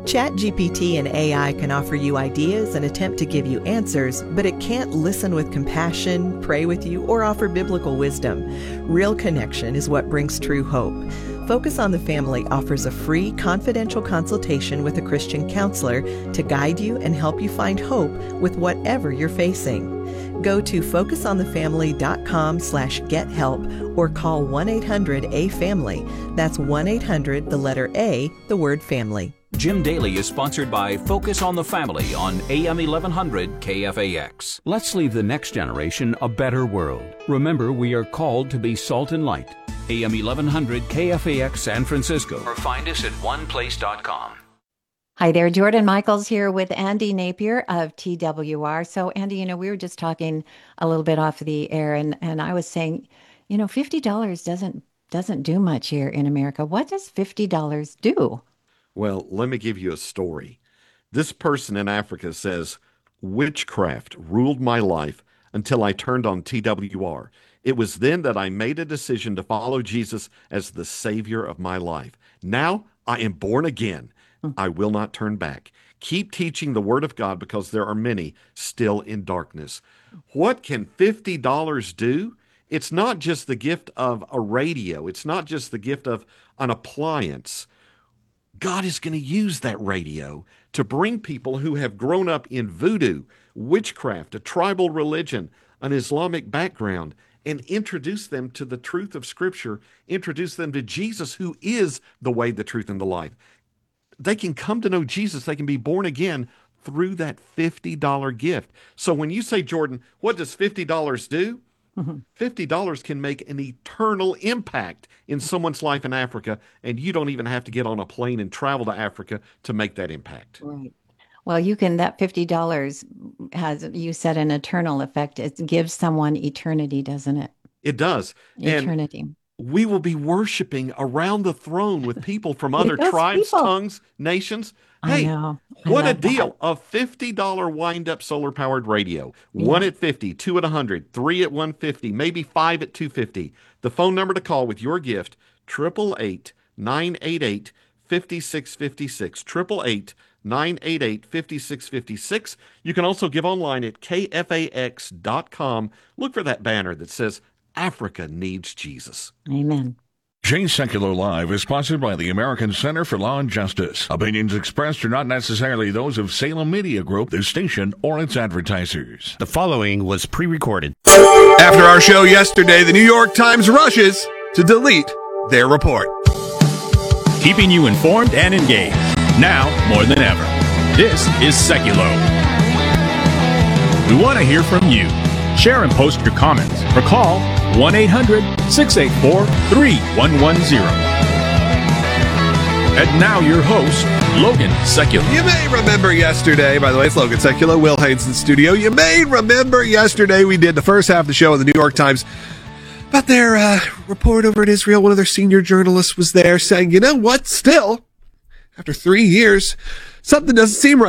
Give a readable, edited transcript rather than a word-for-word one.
ChatGPT and AI can offer you ideas and attempt to give you answers, but it can't listen with compassion, pray with you, or offer biblical wisdom. Real connection is what brings true hope. Focus on the Family offers a free, confidential consultation with a Christian counselor to guide you and help you find hope with whatever you're facing. Go to focusonthefamily.com/gethelp or call 1-800-A-FAMILY. That's 1-800, the letter A, the word family. Jim Daly is sponsored by Focus on the Family on AM 1100 KFAX. Let's leave the next generation a better world. Remember, we are called to be salt and light. AM 1100 KFAX San Francisco, or find us at oneplace.com. Hi there, Jordan Michaels here with Andy Napier of TWR. So, Andy, we were just talking a little bit off the air, and I was saying, $50 doesn't do much here in America. What does $50 do? Well, let me give you a story. This person in Africa says, witchcraft ruled my life until I turned on TWR. It was then that I made a decision to follow Jesus as the Savior of my life. Now I am born again. I will not turn back. Keep teaching the Word of God because there are many still in darkness. What can $50 do? It's not just the gift of a radio. It's not just the gift of an appliance. God is going to use that radio to bring people who have grown up in voodoo, witchcraft, a tribal religion, an Islamic background, and introduce them to the truth of Scripture, introduce them to Jesus, who is the way, the truth, and the life. They can come to know Jesus. They can be born again through that $50 gift. So when you say, Jordan, what does $50 do? $50 can make an eternal impact in someone's life in Africa, and you don't even have to get on a plane and travel to Africa to make that impact. Right. Well, that $50 has, you said, an eternal effect. It gives someone eternity, doesn't it? It does. Eternity. And we will be worshiping around the throne with people from other tribes, tongues, nations. Hey, what a deal. A $50 wind-up solar-powered radio. One at 50, two at 100, three at 150, maybe five at 250. The phone number to call with your gift, 888-988-5656. 888-988-5656. You can also give online at kfax.com. Look for that banner that says, Africa needs Jesus. Amen. Jay Secular Live is sponsored by the American Center for Law and Justice. Opinions expressed are not necessarily those of Salem Media Group, the station, or its advertisers. The following was pre-recorded. After our show yesterday, the New York Times rushes to delete their report. Keeping you informed and engaged, now more than ever. This is Seculo. We want to hear from you. Share and post your comments or call 1-800-684-3110. And now your host, Logan Secular. You may remember yesterday, by the way, it's Logan Secular, Will Haynes in studio. You may remember yesterday we did the first half of the show in the New York Times about their report over in Israel. One of their senior journalists was there saying, you know what, still, after 3 years, something doesn't seem right.